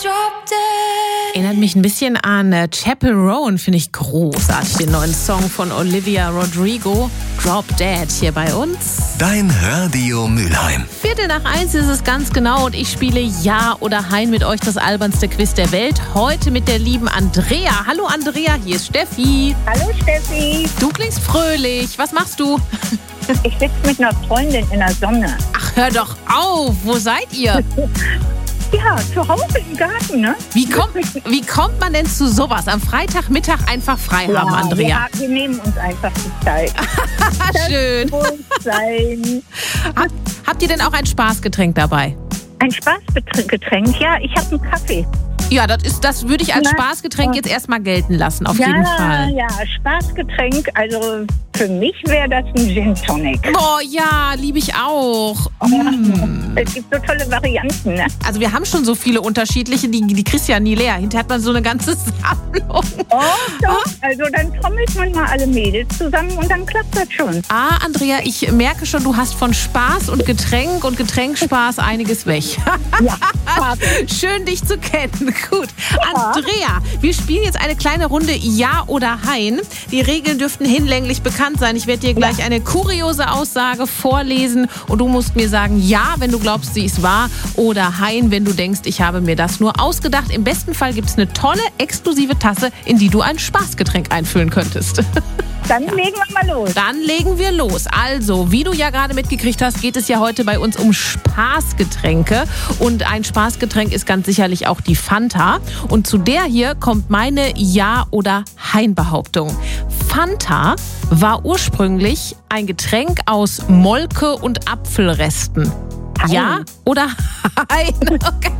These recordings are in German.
Erinnert mich ein bisschen an Chappell Roan, finde ich großartig, den neuen Song von Olivia Rodrigo, Drop Dead, hier bei uns. Dein Radio Mülheim. 1:15 ist es ganz genau und ich spiele Ja oder Hein mit euch, das albernste Quiz der Welt. Heute mit der lieben Andrea. Hallo Andrea, hier ist Steffi. Hallo Steffi. Du klingst fröhlich. Was machst du? Ich sitze mit einer Freundin in der Sonne. Ach, hör doch auf. Wo seid ihr? Ja, zu Hause im Garten, ne? Wie kommt man denn zu sowas? Am Freitagmittag einfach frei haben, Andrea? Ja, wir nehmen uns einfach die Zeit. Schön. Das muss sein. Habt ihr denn auch ein Spaßgetränk dabei? Ein Spaßgetränk? Ja, ich habe einen Kaffee. Ja, das würde ich als Spaßgetränk jetzt erstmal gelten lassen, auf jeden Fall. Ja, Spaßgetränk, also für mich wäre das ein Gin Tonic. Oh ja, liebe ich auch. Es gibt so tolle Varianten, ne? Also wir haben schon so viele unterschiedliche, die kriegst du ja nie leer. Hinterher hat man so eine ganze Sammlung. Oh, doch. Also dann trommelt man mal alle Mädels zusammen und dann klappt das schon. Andrea, ich merke schon, du hast von Spaß und Getränkspaß einiges weg. Ja, schön, dich zu kennen. Gut. Ja. Andrea, wir spielen jetzt eine kleine Runde Ja oder Hein. Die Regeln dürften hinlänglich bekannt sein. Ich werde dir gleich eine kuriose Aussage vorlesen und du musst mir sagen Ja, wenn du glaubst, sie ist wahr, oder Hein, wenn du denkst, ich habe mir das nur ausgedacht. Im besten Fall gibt es eine tolle, exklusive Tasse, in die du ein Spaßgetränk einfüllen könntest. Dann legen wir mal los. Dann legen wir los. Also, wie du ja gerade mitgekriegt hast, geht es ja heute bei uns um Spaßgetränke. Und ein Spaßgetränk ist ganz sicherlich auch die Fanta. Und zu der hier kommt meine Ja- oder Hein-Behauptung. Fanta war ursprünglich ein Getränk aus Molke und Apfelresten. Hein. Ja oder Hein? Okay.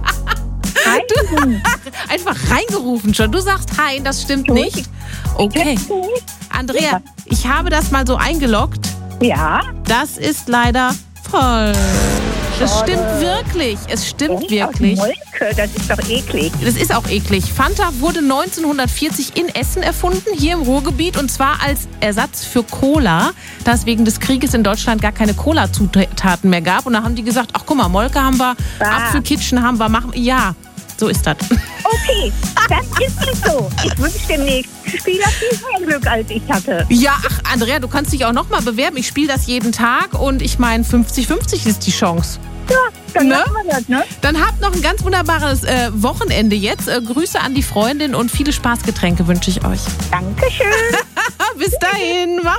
Hein. Einfach reingerufen schon. Du sagst Hein, das stimmt nicht. Okay. Andrea, ich habe das mal so eingeloggt. Ja. Das ist leider falsch. Das stimmt wirklich. Es stimmt wirklich. Molke, das ist doch eklig. Das ist auch eklig. Fanta wurde 1940 in Essen erfunden, hier im Ruhrgebiet, und zwar als Ersatz für Cola, da es wegen des Krieges in Deutschland gar keine Cola-Zutaten mehr gab. Und da haben die gesagt, ach guck mal, Molke haben wir, Apfelkitchen haben wir, machen. Ja, so ist das. Okay, das ist nicht so. Ich wünsche dem nächsten Spieler viel mehr Glück, als ich hatte. Ja, ach Andrea, du kannst dich auch noch mal bewerben. Ich spiele das jeden Tag und ich meine, 50-50 ist die Chance. Ja, dann machen wir das, ne? Dann habt noch ein ganz wunderbares Wochenende jetzt. Grüße an die Freundin und viele Spaßgetränke wünsche ich euch. Dankeschön. Bis dahin, mach's